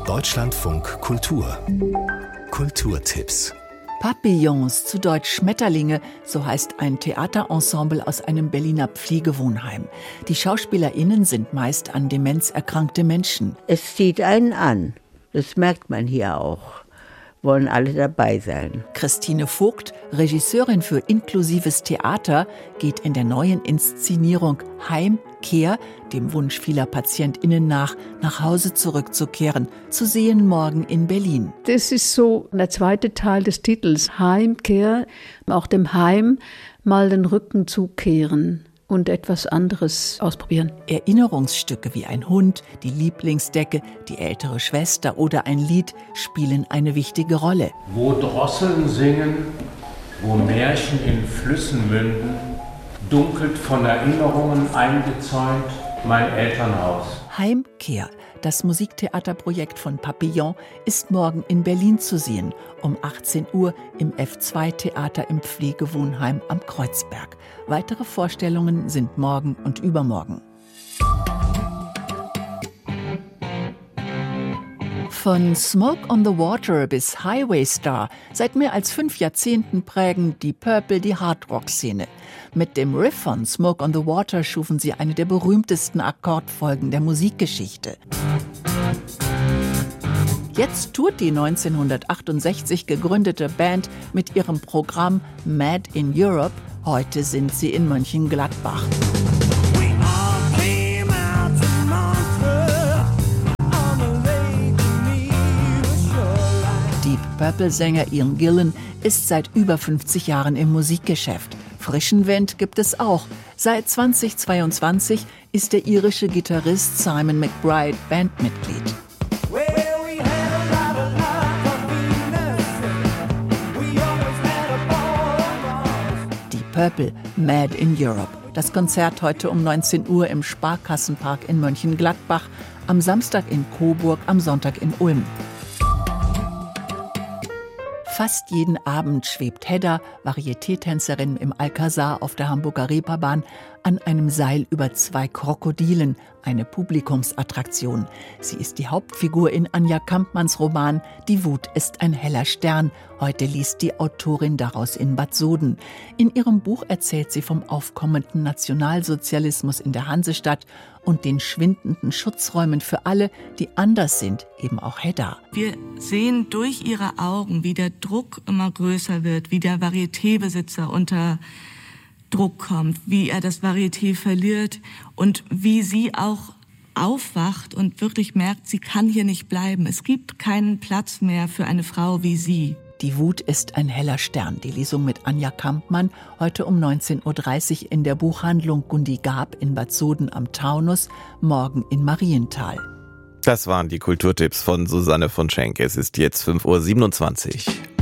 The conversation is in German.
Deutschlandfunk Kultur. Kulturtipps. Papillons, zu Deutsch Schmetterlinge, so heißt ein Theaterensemble aus einem Berliner Pflegewohnheim. Die SchauspielerInnen sind meist an Demenz erkrankte Menschen. Es zieht einen an, das merkt man hier auch. Wollen alle dabei sein. Christine Vogt, Regisseurin für inklusives Theater, geht in der neuen Inszenierung Heimkehr, dem Wunsch vieler PatientInnen nach Hause zurückzukehren, zu sehen morgen in Berlin. Das ist so der zweite Teil des Titels, Heimkehr, auch dem Heim mal den Rücken zukehren und etwas anderes ausprobieren. Erinnerungsstücke wie ein Hund, die Lieblingsdecke, die ältere Schwester oder ein Lied spielen eine wichtige Rolle. Wo Drosseln singen, wo Märchen in Flüssen münden, dunkelt von Erinnerungen eingezäunt mein Elternhaus. Heimkehr, das Musiktheaterprojekt von Papillon, ist morgen in Berlin zu sehen, um 18 Uhr im F2-Theater im Pflegewohnheim am Kreuzberg. Weitere Vorstellungen sind morgen und übermorgen. Von Smoke on the Water bis Highway Star, seit mehr als 5 Jahrzehnten prägen Deep Purple die Hardrock-Szene. Mit dem Riff von Smoke on the Water schufen sie eine der berühmtesten Akkordfolgen der Musikgeschichte. Jetzt tourt die 1968 gegründete Band mit ihrem Programm Mad in Europe. Heute sind sie in Mönchengladbach. Deep Purple-Sänger Ian Gillan ist seit über 50 Jahren im Musikgeschäft. Frischen Wind gibt es auch. Seit 2022 ist der irische Gitarrist Simon McBride Bandmitglied. Deep Purple, Mad in Europe. Das Konzert heute um 19 Uhr im Sparkassenpark in Mönchengladbach, am Samstag in Coburg, am Sonntag in Ulm. Fast jeden Abend schwebt Hedda, Varieté-Tänzerin im Alcazar auf der Hamburger Reeperbahn, an einem Seil über 2 Krokodilen, eine Publikumsattraktion. Sie ist die Hauptfigur in Anja Kampmanns Roman Die Wut ist ein heller Stern. Heute liest die Autorin daraus in Bad Soden. In ihrem Buch erzählt sie vom aufkommenden Nationalsozialismus in der Hansestadt und den schwindenden Schutzräumen für alle, die anders sind, eben auch Hedda. Wir sehen durch ihre Augen, wie der Druck immer größer wird, wie der Varieté-Besitzer unter Druck kommt, wie er das Varieté verliert und wie sie auch aufwacht und wirklich merkt, sie kann hier nicht bleiben. Es gibt keinen Platz mehr für eine Frau wie sie. Die Wut ist ein heller Stern. Die Lesung mit Anja Kampmann heute um 19.30 Uhr in der Buchhandlung Gundi Gab in Bad Soden am Taunus, morgen in Marienthal. Das waren die Kulturtipps von Susanne von Schenk. Es ist jetzt 5.27 Uhr.